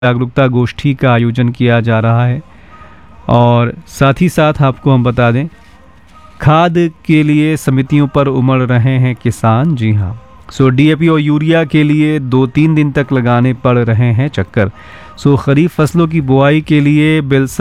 जागरूकता गोष्ठी का आयोजन किया जा रहा है। और साथ ही साथ आपको हम बता दें, खाद के लिए समितियों पर उमड़ रहे हैं किसान। जी हाँ, सो डीएपी और यूरिया के लिए 2-3 दिन तक लगाने पड़ रहे हैं चक्कर। सो खरीफ फसलों की बुआई के लिए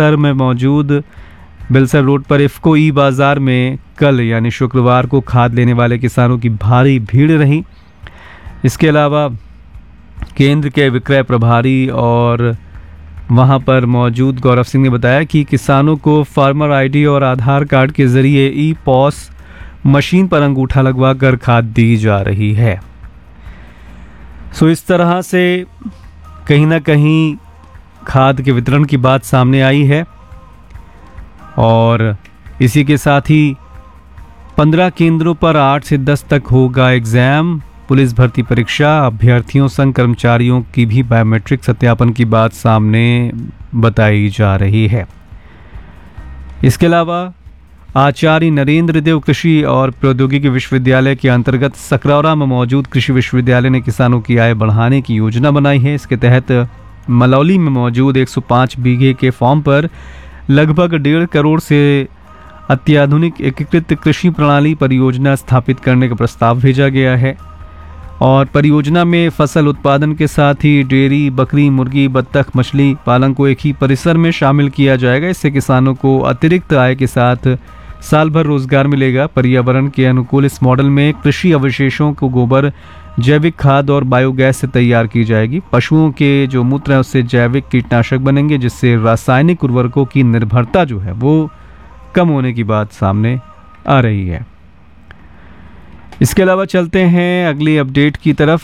बेलसर रोड पर इफ्को ई बाज़ार में कल यानी शुक्रवार को खाद लेने वाले किसानों की भारी भीड़ रही। इसके अलावा केंद्र के विक्रय प्रभारी और वहां पर मौजूद गौरव सिंह ने बताया कि किसानों को फार्मर आईडी और आधार कार्ड के जरिए ई पॉस मशीन पर अंगूठा लगवा कर खाद दी जा रही है। सो इस तरह से कहीं ना कहीं खाद के वितरण की बात सामने आई है। और इसी के साथ ही 15 केंद्रों पर 8 से 10 तक होगा एग्जाम। पुलिस भर्ती परीक्षा अभ्यर्थियों संग कर्मचारियों की भी बायोमेट्रिक सत्यापन की बात सामने बताई जा रही है। इसके अलावा आचार्य नरेंद्र देव कृषि और प्रौद्योगिकी विश्वविद्यालय के अंतर्गत सकरौरा में मौजूद कृषि विश्वविद्यालय ने किसानों की आय बढ़ाने की योजना बनाई है। इसके तहत मलौली में मौजूद 105 बीघे के फॉर्म पर लगभग 1.5 करोड़ से अत्याधुनिक एकीकृत कृषि प्रणाली परियोजना स्थापित करने का प्रस्ताव भेजा गया है। और परियोजना में फसल उत्पादन के साथ ही डेयरी, बकरी, मुर्गी, बत्तख, मछली पालन को एक ही परिसर में शामिल किया जाएगा। इससे किसानों को अतिरिक्त आय के साथ साल भर रोजगार मिलेगा। पर्यावरण के अनुकूल इस मॉडल में कृषि अवशेषों को गोबर, जैविक खाद और बायोगैस से तैयार की जाएगी। पशुओं के जो मूत्र है उससे जैविक कीटनाशक बनेंगे, जिससे रासायनिक उर्वरकों की निर्भरता जो है वो कम होने की बात सामने आ रही है। इसके अलावा चलते हैं अगली अपडेट की तरफ।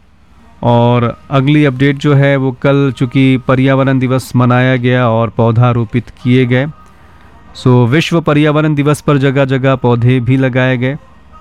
और अगली अपडेट जो है वो कल चूँकि पर्यावरण दिवस मनाया गया और पौधा रोपित किए गए। सो विश्व पर्यावरण दिवस पर जगह जगह पौधे भी लगाए गए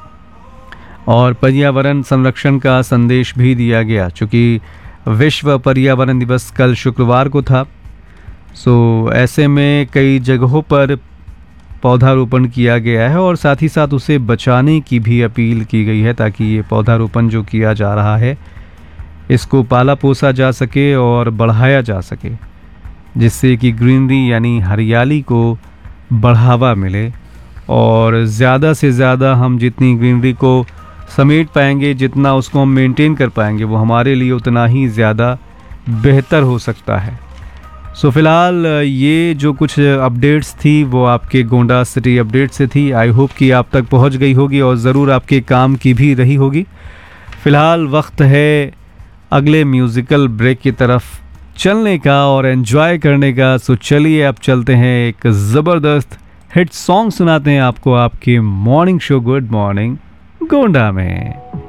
और पर्यावरण संरक्षण का संदेश भी दिया गया। चूँकि विश्व पर्यावरण दिवस कल शुक्रवार को था, सो ऐसे में कई जगहों पर पौधारोपण किया गया है और साथ ही साथ उसे बचाने की भी अपील की गई है, ताकि ये पौधारोपण जो किया जा रहा है इसको पाला पोसा जा सके और बढ़ाया जा सके, जिससे कि ग्रीनरी यानी हरियाली को बढ़ावा मिले। और ज़्यादा से ज़्यादा हम जितनी ग्रीनरी को समेट पाएंगे, जितना उसको हम मेंटेन कर पाएंगे, वो हमारे लिए उतना ही ज़्यादा बेहतर हो सकता है। सो फिलहाल ये जो कुछ अपडेट्स थी वो आपके गोंडा सिटी अपडेट से थी। आई होप कि आप तक पहुंच गई होगी और ज़रूर आपके काम की भी रही होगी। फ़िलहाल वक्त है अगले म्यूज़िकल ब्रेक की तरफ चलने का और एंजॉय करने का। सो चलिए अब चलते हैं, एक ज़बरदस्त हिट सॉन्ग सुनाते हैं आपको आपके morning show good morning Gonda में।